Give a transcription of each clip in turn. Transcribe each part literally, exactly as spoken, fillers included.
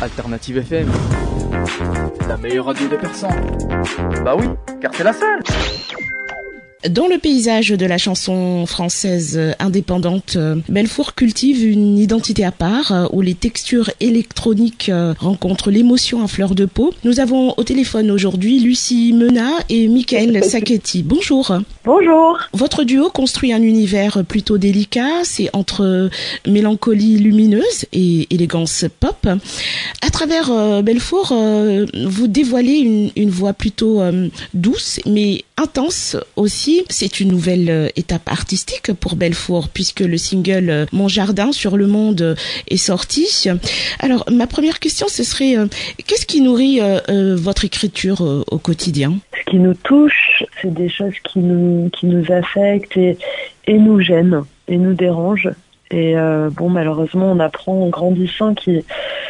Alternative F M, la meilleure radio de Persan. Bah oui, car c'est la seule. Dans le paysage de la chanson française indépendante, Belfour cultive une identité à part où les textures électroniques rencontrent l'émotion à fleur de peau. Nous avons au téléphone aujourd'hui Lucie Menat et Michael Sacchetti. Bonjour. Bonjour. Votre duo construit un univers plutôt délicat, c'est entre mélancolie lumineuse et élégance pop. À travers euh, Belfour, euh, vous dévoilez une, une voix plutôt euh, douce mais intense aussi. C'est une nouvelle euh, étape artistique pour Belfour puisque le single euh, Mon Jardin sur le monde euh, est sorti. Alors ma première question ce serait euh, qu'est-ce qui nourrit euh, euh, votre écriture euh, au quotidien? Ce qui nous touche, c'est des choses qui nous qui nous affectent et, et nous gênent et nous dérangent. Et euh, bon, malheureusement, on apprend en grandissant qu'il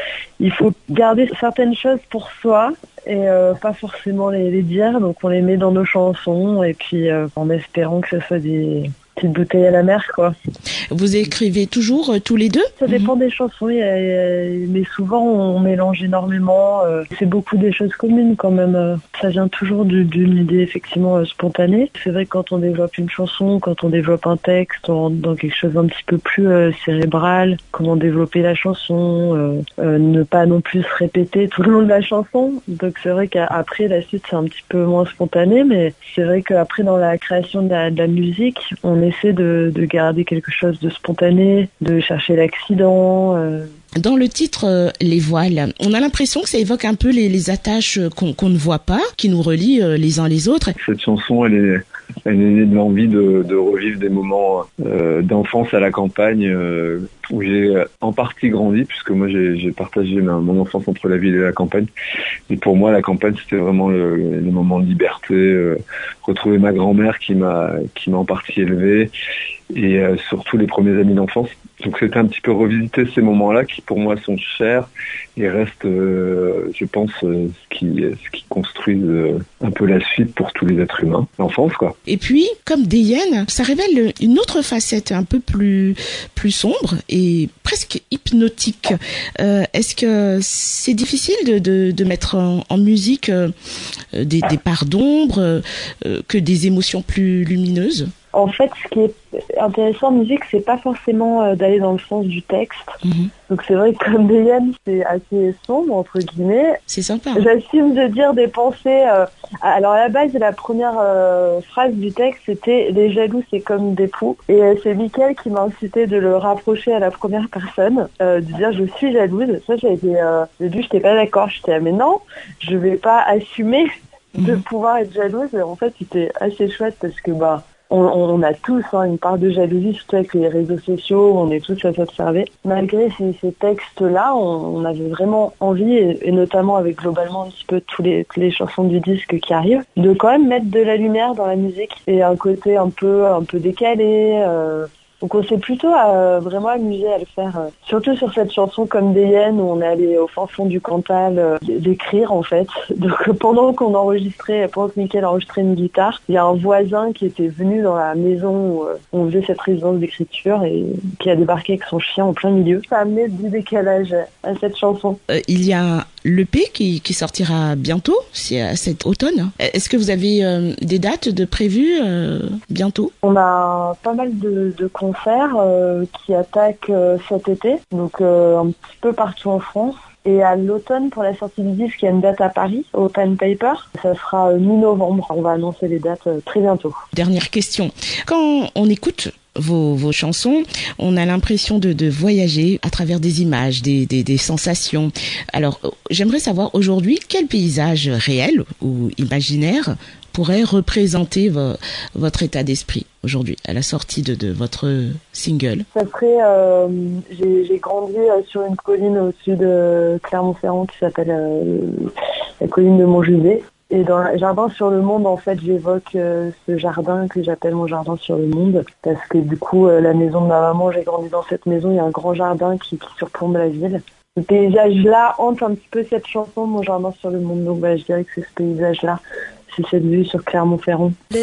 il faut garder certaines choses pour soi et euh, pas forcément les, les dire. Donc on les met dans nos chansons et puis euh, en espérant que ce soit des petites bouteilles à la mer, quoi. Vous écrivez toujours euh, tous les deux? Ça dépend des chansons, il y a, il y a, mais souvent on mélange énormément. Euh, c'est beaucoup des choses communes quand même. Euh, ça vient toujours du, d'une idée effectivement euh, spontanée. C'est vrai que quand on développe une chanson, quand on développe un texte, on rentre dans quelque chose d'un petit peu plus euh, cérébral. Comment développer la chanson, euh, euh, ne pas non plus se répéter tout le long de la chanson. Donc c'est vrai qu'après la suite c'est un petit peu moins spontané, mais c'est vrai qu'après dans la création de la, de la musique, on essaie de, de garder quelque chose de spontané, de chercher l'accident. Euh. Dans le titre euh, Les Voiles, on a l'impression que ça évoque un peu les, les attaches qu'on, qu'on ne voit pas, qui nous relient euh, les uns les autres. Cette chanson, elle est, elle est née de l'envie de, de revivre des moments euh, d'enfance à la campagne euh, où j'ai en partie grandi, puisque moi j'ai, j'ai partagé ma, mon enfance entre la ville et la campagne. Et pour moi, la campagne, c'était vraiment le, le moment de liberté, euh, retrouver ma grand-mère qui m'a, qui m'a en partie élevé, et euh, surtout les premiers amis d'enfance. Donc c'était un petit peu revisiter ces moments-là qui pour moi sont chers et restent, euh, je pense, euh, ce qui ce qui construisent euh, un peu la suite pour tous les êtres humains, l'enfance, quoi. Et puis, comme des hyènes, ça révèle une autre facette un peu plus plus sombre et presque hypnotique. Euh, est-ce que c'est difficile de de, de mettre en, en musique euh, des, des parts d'ombre euh, que des émotions plus lumineuses? En fait, ce qui est intéressant en musique, c'est pas forcément euh, d'aller dans le sens du texte. Mmh. Donc c'est vrai que comme des hyènes, c'est assez sombre, entre guillemets. C'est sympa. J'assume de dire des pensées. Euh, alors à la base, la première euh, phrase du texte, c'était « Les jaloux, c'est comme des poux ». Et euh, c'est Michael qui m'a incité de le rapprocher à la première personne, euh, de dire « Je suis jalouse ». Ça, j'ai été... Euh, au début, j'étais pas d'accord. J'étais « Mais non, je vais pas assumer de mmh. pouvoir être jalouse ». Et en fait, c'était assez chouette parce que... bah On, on a tous hein, une part de jalousie, surtout avec les réseaux sociaux, on est tous à s'observer. Malgré ces, ces textes-là, on, on avait vraiment envie, et, et notamment avec globalement un petit peu tous les, toutes les chansons du disque qui arrivent, de quand même mettre de la lumière dans la musique et un côté un peu, un peu décalé. Euh, Donc on s'est plutôt euh, vraiment amusé à le faire, euh, surtout sur cette chanson Comme des hyènes où on est allé au fin fond du Cantal euh, d'écrire en fait. Donc pendant qu'on enregistrait, pendant que Mickaël enregistrait une guitare, il y a un voisin qui était venu dans la maison où euh, on faisait cette résidence d'écriture et qui a débarqué avec son chien en plein milieu. Ça a amené du décalage à cette chanson. Euh, il y a l'E P qui, qui sortira bientôt, c'est à cet automne. Est-ce que vous avez euh, des dates de prévues euh, bientôt? On a pas mal de, de concerts euh, qui attaquent euh, cet été, donc euh, un petit peu partout en France. Et à l'automne, pour la sortie du disque, il y a une date à Paris, au Pen Paper. Ça sera euh, mi-novembre. On va annoncer les dates euh, très bientôt. Dernière question. Quand on écoute Vos, vos chansons, on a l'impression de, de voyager à travers des images, des, des, des sensations. Alors, j'aimerais savoir aujourd'hui quel paysage réel ou imaginaire pourrait représenter vo, votre état d'esprit aujourd'hui à la sortie de, de votre single. Ça serait, euh, j'ai, j'ai grandi euh, sur une colline au-dessus de Clermont-Ferrand qui s'appelle euh, la colline de Montjuvet. Et dans le jardin sur le monde, en fait, j'évoque euh, ce jardin que j'appelle mon jardin sur le monde. Parce que du coup, euh, la maison de ma maman, j'ai grandi dans cette maison, il y a un grand jardin qui, qui surplombe la ville. Ce paysage-là hante un petit peu cette chanson, mon jardin sur le monde. Donc bah, je dirais que c'est ce paysage-là, c'est cette vue sur Clermont-Ferrand.